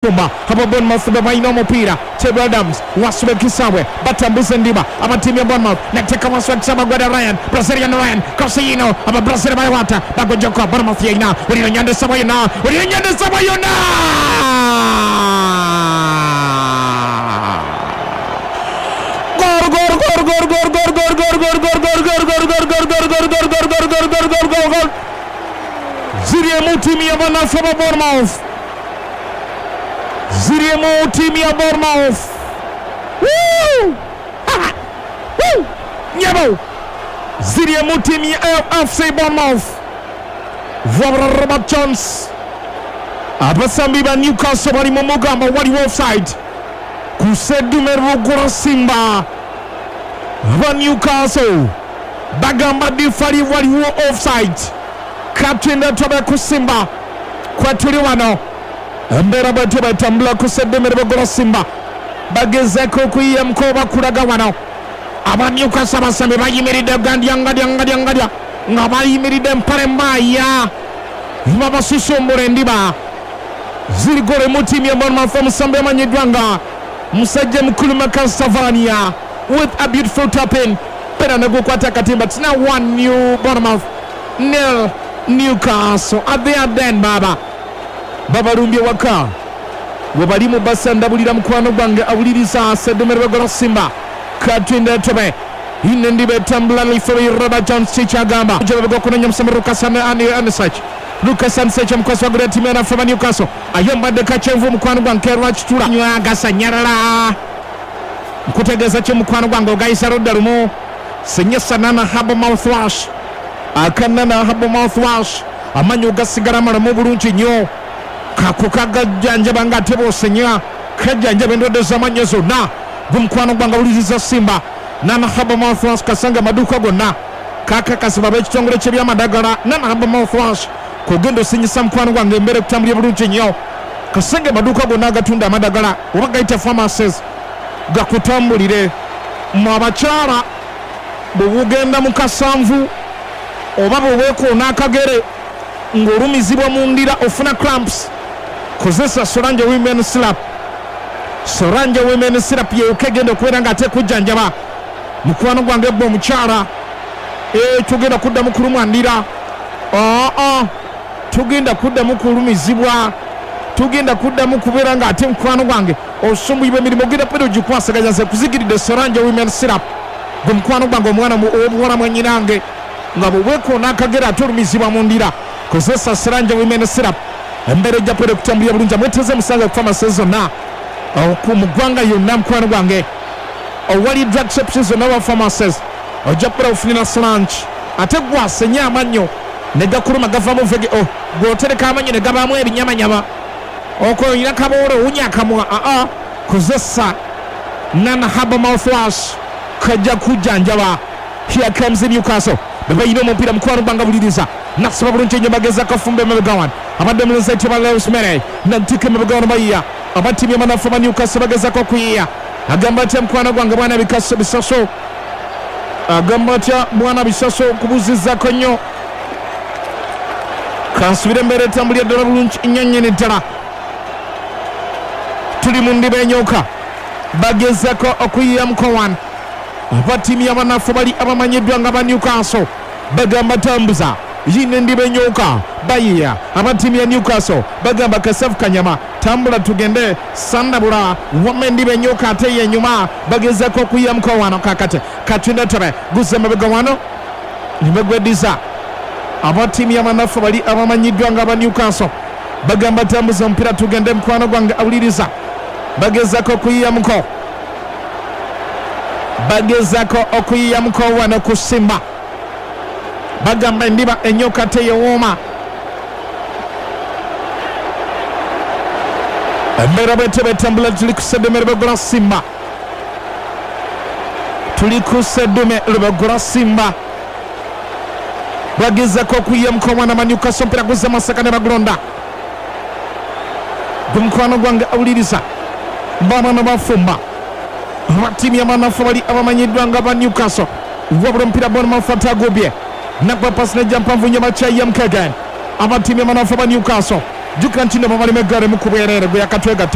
Bomba hapa Bournemouth babaina mpira Ted Adams wasube kisawe batambuze ndiba abatimu ya Bournemouth nateka waswa kisaba gwada Ryan Brazilian Ryan Cosino aba Brazil bayawata bagojoko Bournemouth yaina uri nyande sabayina Ziriemu timu ya Bournemouth Bournemouth Ziriemu timu ya Bournemouth Nyabo Ziriemu timu ya FC Bournemouth Robert Jones abasambi ba Newcastle bali mu mugamba wali offside kusedumero gura Simba ba Newcastle bagamba difali wali offside kapteni tobe kusimba kwa tuli wano mbera batu batambula kusedumero gura Simba bagezeko kuyiya mkoba kulaga wano aba Newcastle basambi bayimiride gandia ngabayimiride mpare mbaya baba susumbure ndiba zirigore mutimu ya Bournemouth musambe manyedwanga musajja mukulu Makasavania with a beautiful tap in pera nago kwata katimba tina 1 new Bournemouth 0 Newcastle at the end baba rumbye waka wabalimu basanda bulira mukwano gwange awuliriza sedumero gora Simba katwinde tobe ine ndibe tambula lifori Robert Jones chichagamba jebe gokunya msamaruka sana ani search Lucas Ansecha mkwasi wa gure timu ya Nafama Newcastle ayomba deka chevu mkwano gwa nkerwa chitura nyagasa nyarala mkutegeza che mkwano gwa ngogaisa rodarumo senyesa nana habo mouthwash akanana habo mouthwash amanyo gasigara mara mu bulungi nyo kakukaga janja bangate bosenya kajanja bendode zamanye zona gumkwano gwa ngawuliza Simba nana habo mouthwash kasanga maduka gonna kaka kasibabe kitongole che bya madagara nana habo mouthwash kugendo sinyisa mkwano gwange mbere kutambulya bulungi nnyo kasenge maduka gonna gatunda amadagala oba gayita pharmacies gakutambulire mu abakyala bw'ogenda mu kasanvu oba bw'oweekoona akagere ng'olumizibwa mu ndira ofuna cramps kozesa Soranja Women Syrup. Soranja Women Syrup yeekegenda okubeera ng'ate kujjanjaba mukwano gwange bwe omukyala tugenda kuddamu kulumwa ndira tugenda kuddamu kulumizibwa tugenda kuddamu kubeera ng'ate mukwano gwange osumbuyibwa emirimu ogenda pera gikwasaganya ze kuzigiridde Soranja Women Syrup gwe mukwano gwange omwana obuwala mwenyirange nga bweweekoona akagere ate olumizibwa mu ndira kozesa Soranja Women Syrup embeera ejja pera okutambulira bulungi amweteze musange ku pharmacy zonna mu ggwanga yonna mukwano gwange owali drug shops zonna wa pharmacies ojja pera ofunira Solange ate gwasenya amannyo ne gakuluma gavamu vege gwotereka amannyo ne gabaamu ebinyamanyama okoyina kaboolo owunya akamwa kozesa nana haba mouthwash kajja kujjanjaba. Here comes the Newcastle bebayina omupiira mukwano gwanga buliriza nasaba bulungi ennyo bageza kafumbe emebegawan abadde mulenzaiti ba Lewis Mene nantika emebegawan bayiya abatimu amanafu ba Newcastle bagezako okuyiya agamba atya mukwano gwange bwana bisaso agamba atya bwana bisaso kubuzizako nnyo kansubire embeera etambulya ddala bulungi nnyo nnyini ddala tuli mu ndiba enyoka bagezako okuyiya mukowan abatimu y'abanafu bali abamanyiddwa nga ba Newcastle bagamba tambuza yine ndiba enyoka bayiya abatimu ya Newcastle bagamba Kasafu Kanyama tambula tugende sandabula wame ndiba enyoka ate yenyuma bagezako okuyiya mukowano kakate katwinde tobe guze mabega wano nibagwediza abatimu y'abanafu bali abamanyiddwa nga ba Newcastle bagamba tambuza omupiira tugende mukwano gwange awuliriza bagezako okuyiya muko bagezako okuyiya muko wano ku Simba bagamba endiba enyoka teyewooma embeera bwetebe tambula tuli kuseddume lubegula Simba tuli kuseddume lubegula Simba bagezako okuyiya muko wana ma Newcastle mpira guza masaka ne bagulonda gumukwano gwange awuliriza mbamana bafumba abatimu y'amanafu bali abamanyiddwa nga ba Newcastle wabula omupiira Bournemouth atagobye nakwa pasi nejja mpanvu nnyo bakyayiya mukegen abatimu y'amanafu ba Newcastle jukira nti ne bamalimu eggale mu kubeerere gwe yakatwega